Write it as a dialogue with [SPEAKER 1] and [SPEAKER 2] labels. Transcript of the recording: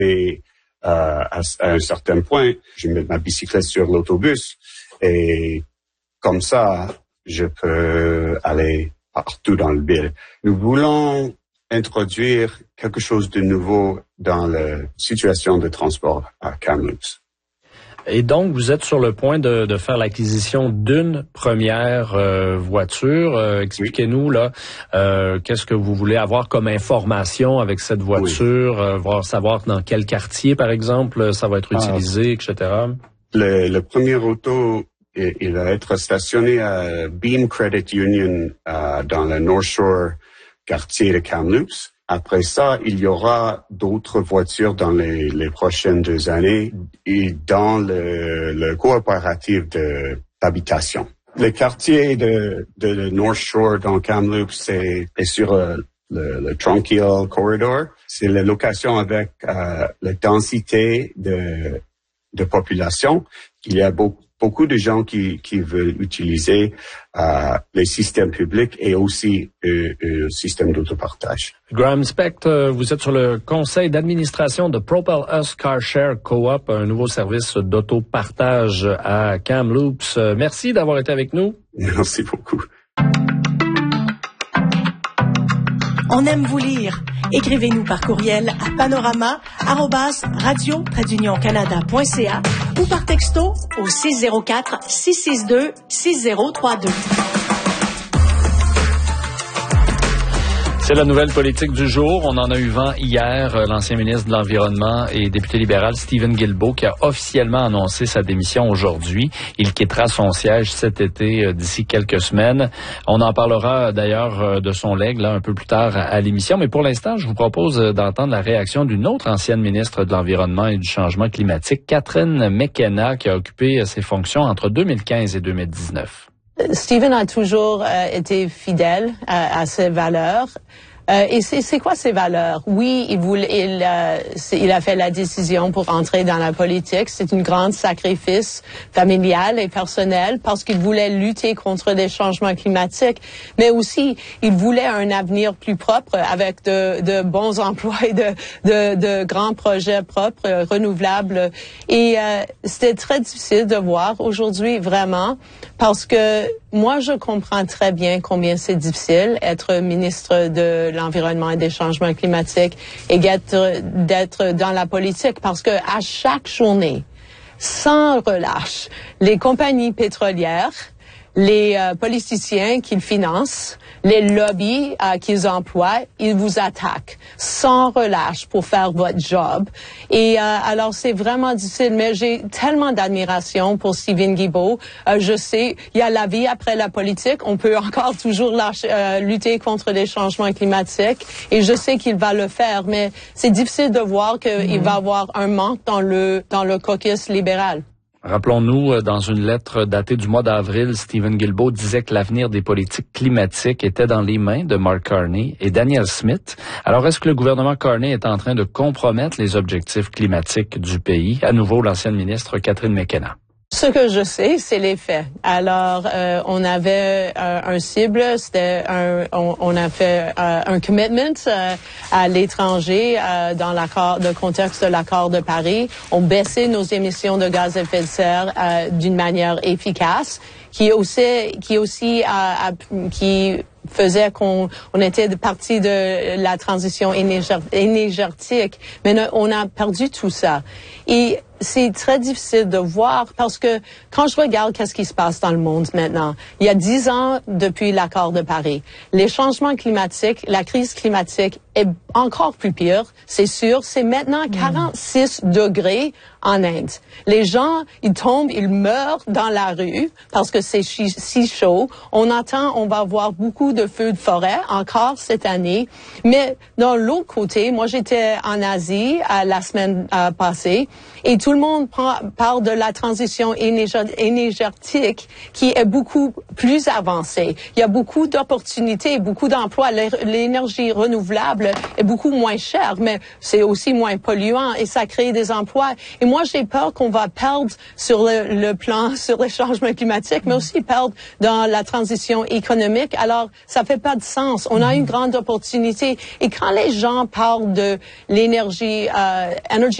[SPEAKER 1] Et à un certain point, je mets ma bicyclette sur l'autobus et comme ça, je peux aller partout dans le ville. Nous voulons introduire quelque chose de nouveau dans la situation de transport à Kamloops.
[SPEAKER 2] Et donc, vous êtes sur le point de faire l'acquisition d'une première voiture. Expliquez-nous là, qu'est-ce que vous voulez avoir comme information avec cette voiture, savoir dans quel quartier, par exemple, ça va être utilisé, etc.
[SPEAKER 1] Le premier auto, il va être stationné à Beam Credit Union dans le North Shore quartier de Kamloops. Après ça, il y aura d'autres voitures dans les prochaines 2 années et dans le coopératif d'habitation. Le quartier de North Shore dans Kamloops est sur le Tranquil Corridor. C'est la location avec la densité de population. Il y a beaucoup de gens qui veulent utiliser les systèmes publics et aussi le système d'autopartage.
[SPEAKER 2] Graham Specht, vous êtes sur le conseil d'administration de Propel Us Car Share Co-op, un nouveau service d'autopartage à Kamloops. Merci d'avoir été avec nous.
[SPEAKER 1] Merci beaucoup.
[SPEAKER 3] On aime vous lire. Écrivez-nous par courriel à panorama@radio-canada.ca ou par texto au 604-662-6032.
[SPEAKER 2] C'est la nouvelle politique du jour. On en a eu vent hier. L'ancien ministre de l'Environnement et député libéral Stephen Guilbeault qui a officiellement annoncé sa démission aujourd'hui. Il quittera son siège cet été d'ici quelques semaines. On en parlera d'ailleurs de son legs là un peu plus tard à l'émission. Mais pour l'instant, je vous propose d'entendre la réaction d'une autre ancienne ministre de l'Environnement et du Changement climatique, Catherine McKenna, qui a occupé ses fonctions entre 2015 et 2019.
[SPEAKER 4] Stephen a toujours été fidèle à ses valeurs. Et c'est quoi ces valeurs? Oui, il a fait la décision pour entrer dans la politique. C'est un grand sacrifice familial et personnel parce qu'il voulait lutter contre les changements climatiques, mais aussi il voulait un avenir plus propre avec de bons emplois et de grands projets propres, renouvelables. Et c'était très difficile de voir aujourd'hui, vraiment, parce que moi, je comprends très bien combien c'est difficile être ministre de l'Environnement et des changements climatiques et d'être dans la politique parce que à chaque journée, sans relâche, les compagnies pétrolières, les politiciens qu'ils financent, les lobbies qu'ils emploient, ils vous attaquent sans relâche pour faire votre job. Et alors c'est vraiment difficile, mais j'ai tellement d'admiration pour Stephen Guilbeault. Je sais, il y a la vie après la politique. On peut encore toujours lutter contre les changements climatiques. Et je sais qu'il va le faire, mais c'est difficile de voir qu'il va avoir un manque dans le caucus libéral.
[SPEAKER 2] Rappelons-nous, dans une lettre datée du mois d'avril, Stephen Guilbeault disait que l'avenir des politiques climatiques était dans les mains de Mark Carney et Danielle Smith. Alors, est-ce que le gouvernement Carney est en train de compromettre les objectifs climatiques du pays? À nouveau, l'ancienne ministre Catherine McKenna.
[SPEAKER 4] Ce que je sais, c'est les faits. Alors, on avait un cible, on a fait un commitment à l'étranger dans le contexte de l'accord de Paris. On baissait nos émissions de gaz à effet de serre d'une manière efficace, qui faisait qu'on était partie de la transition énergétique, mais on a perdu tout ça. Et c'est très difficile de voir parce que quand je regarde qu'est-ce qui se passe dans le monde maintenant, il y a 10 ans depuis l'accord de Paris, les changements climatiques, la crise climatique est encore plus pire, c'est sûr. C'est maintenant 46 degrés en Inde. Les gens, ils tombent, ils meurent dans la rue parce que c'est si chaud. On va avoir beaucoup de feux de forêt encore cette année. Mais dans l'autre côté, moi j'étais en Asie la semaine passée et tout tout le monde parle de la transition énergétique qui est beaucoup plus avancée. Il y a beaucoup d'opportunités, beaucoup d'emplois. L'énergie renouvelable est beaucoup moins chère, mais c'est aussi moins polluant et ça crée des emplois. Et moi, j'ai peur qu'on va perdre sur le plan, sur le changement climatique, mais aussi perdre dans la transition économique. Alors, ça fait pas de sens. On a une grande opportunité. Et quand les gens parlent de l'énergie, energy